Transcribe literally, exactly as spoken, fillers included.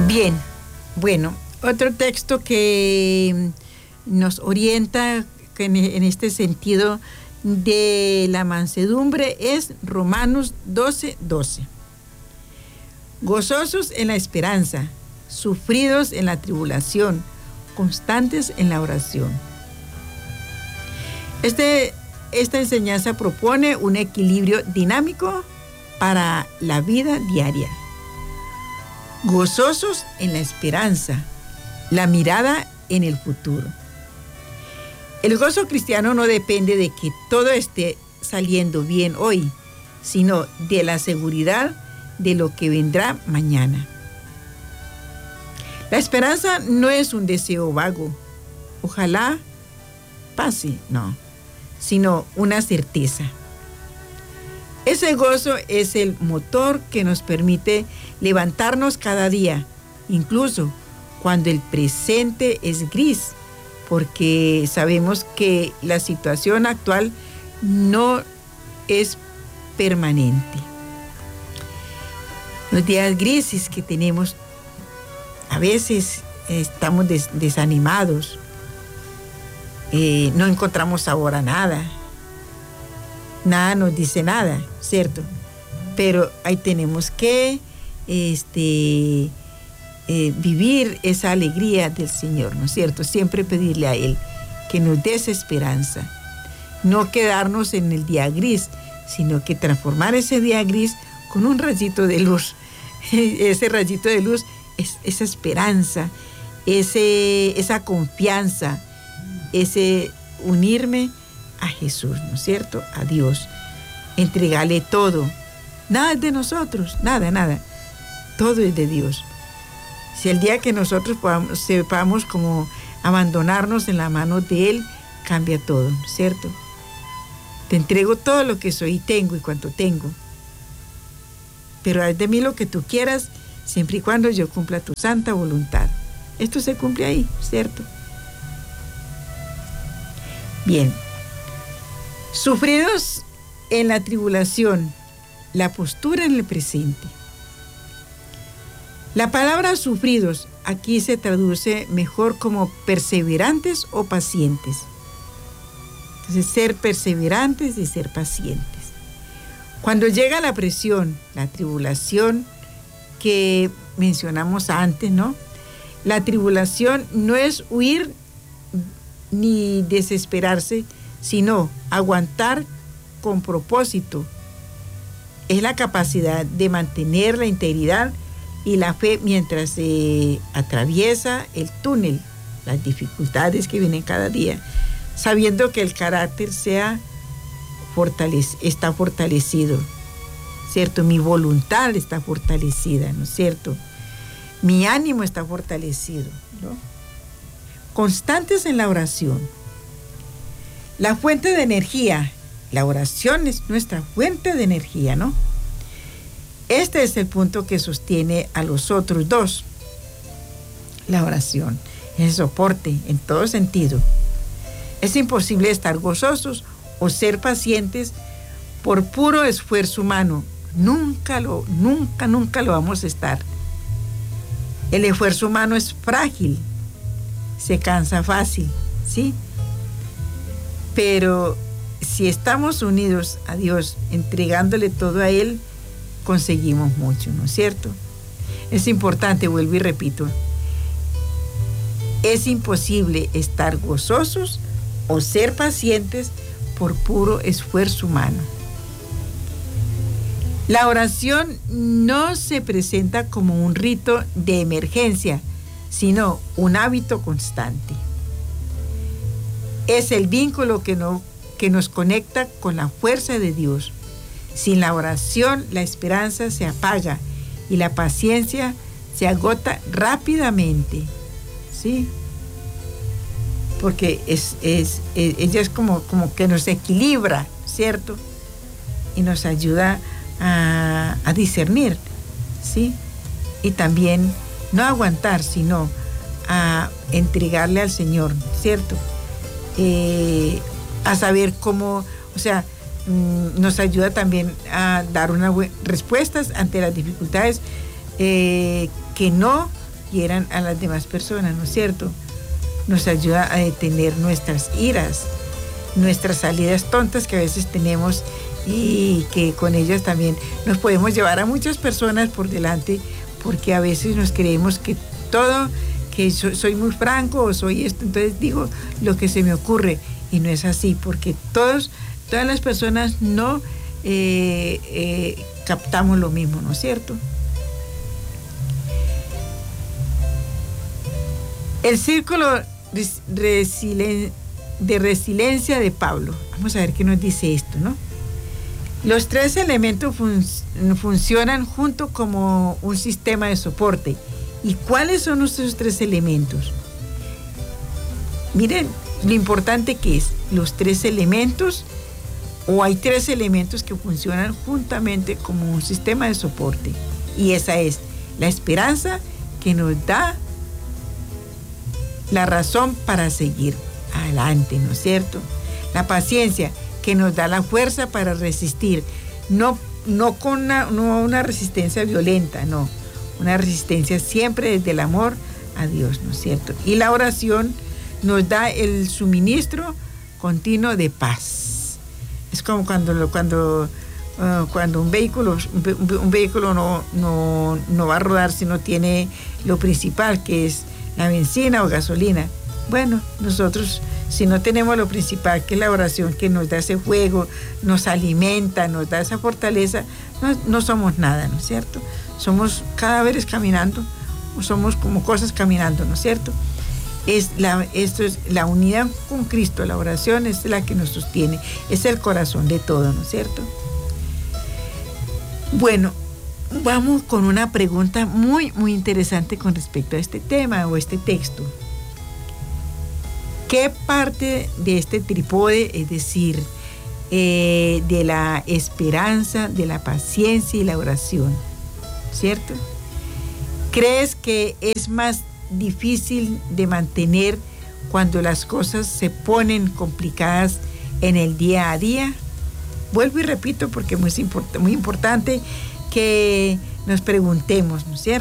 Bien, bueno, otro texto que nos orienta en, en este sentido de la mansedumbre es Romanos doce, doce. Gozosos en la esperanza, sufridos en la tribulación, constantes en la oración. Este, esta enseñanza propone un equilibrio dinámico para la vida diaria. Gozosos en la esperanza, la mirada en el futuro. El gozo cristiano no depende de que todo esté saliendo bien hoy, sino de la seguridad de lo que vendrá mañana. La esperanza no es un deseo vago, ojalá pase, no, sino una certeza. Ese gozo es el motor que nos permite levantarnos cada día, incluso cuando el presente es gris, porque sabemos que la situación actual no es permanente. Los días grises que tenemos, a veces estamos des- desanimados, eh, no encontramos sabor a nada, nada nos dice nada, ¿cierto? Pero ahí tenemos que este, eh, vivir esa alegría del Señor, ¿no es cierto? Siempre pedirle a Él que nos dé esa esperanza. No quedarnos en el día gris, sino que transformar ese día gris con un rayito de luz. Ese rayito de luz es esa esperanza, ese, esa confianza, ese unirme a Jesús, ¿no es cierto? A Dios. Entregarle todo. Nada es de nosotros, nada, nada. Todo es de Dios. Si el día que nosotros podamos, sepamos como abandonarnos en la mano de Él, cambia todo, ¿no es cierto? Te entrego todo lo que soy y tengo y cuanto tengo. Pero haz de mí lo que tú quieras, siempre y cuando yo cumpla tu santa voluntad. Esto se cumple ahí, ¿cierto? Bien. Sufridos en la tribulación, la postura en el presente. La palabra sufridos aquí se traduce mejor como perseverantes o pacientes. Entonces, ser perseverantes y ser pacientes. Cuando llega la presión, la tribulación que mencionamos antes, ¿no? La tribulación no es huir ni desesperarse, sino aguantar con propósito. Es la capacidad de mantener la integridad y la fe mientras se atraviesa el túnel, las dificultades que vienen cada día, sabiendo que el carácter sea fortalece, está fortalecido, ¿cierto? Mi voluntad está fortalecida, ¿no es cierto? Mi ánimo está fortalecido, ¿no? Constantes en la oración. La fuente de energía, la oración es nuestra fuente de energía, ¿no? Este es el punto que sostiene a los otros dos. La oración, el soporte en todo sentido. Es imposible estar gozosos o ser pacientes por puro esfuerzo humano. Nunca lo, nunca, nunca lo vamos a estar. El esfuerzo humano es frágil, se cansa fácil, ¿sí? Pero si estamos unidos a Dios, entregándole todo a Él, conseguimos mucho, ¿no es cierto? Es importante, vuelvo y repito, es imposible estar gozosos o ser pacientes por puro esfuerzo humano. La oración no se presenta como un rito de emergencia, sino un hábito constante. Es el vínculo que, no, que nos conecta con la fuerza de Dios. Sin la oración, la esperanza se apaga y la paciencia se agota rápidamente, ¿sí? Porque es, es, es, ella es como, como que nos equilibra, ¿cierto? Y nos ayuda a, a discernir, ¿sí? Y también no aguantar, sino a entregarle al Señor, ¿cierto? Eh, a saber cómo, o sea, mmm, nos ayuda también a dar unas respuestas ante las dificultades eh, que no hieran a las demás personas, ¿no es cierto? Nos ayuda a detener nuestras iras, nuestras salidas tontas que a veces tenemos y que con ellas también nos podemos llevar a muchas personas por delante, porque a veces nos creemos que todo, que so, soy muy franco o soy esto, entonces digo lo que se me ocurre, y no es así, porque todos, todas las personas no eh, eh, captamos lo mismo, ¿no es cierto? El círculo de resiliencia de Pablo. Vamos a ver qué nos dice esto, ¿no? Los tres elementos fun funcionan junto como un sistema de soporte. ¿Y cuáles son nuestros tres elementos? Miren lo importante que es los tres elementos, o hay tres elementos que funcionan juntamente como un sistema de soporte. Y esa es la esperanza, que nos da la razón para seguir adelante, ¿no es cierto? La paciencia, que nos da la fuerza para resistir, no, no con una, no una resistencia violenta, no, una resistencia siempre desde el amor a Dios, ¿no es cierto? Y la oración nos da el suministro continuo de paz. Es como cuando, cuando, uh, cuando un vehículo, un, un vehículo no, no, no va a rodar si no tiene lo principal, que es la benzina o gasolina. Bueno, nosotros, si no tenemos lo principal, que es la oración, que nos da ese fuego, nos alimenta, nos da esa fortaleza, no, no somos nada, ¿no es cierto? Somos cadáveres caminando, o somos como cosas caminando, ¿no es cierto? Es la, esto es la unidad con Cristo, la oración es la que nos sostiene, es el corazón de todo, ¿no es cierto? Bueno, vamos con una pregunta muy, muy interesante con respecto a este tema o este texto. ¿Qué parte de este trípode, es decir, eh, de la esperanza, de la paciencia y la oración, ¿cierto? ¿Crees que es más difícil de mantener cuando las cosas se ponen complicadas en el día a día? Vuelvo y repito porque es muy, import- muy importante que nos preguntemos, ¿no es cierto?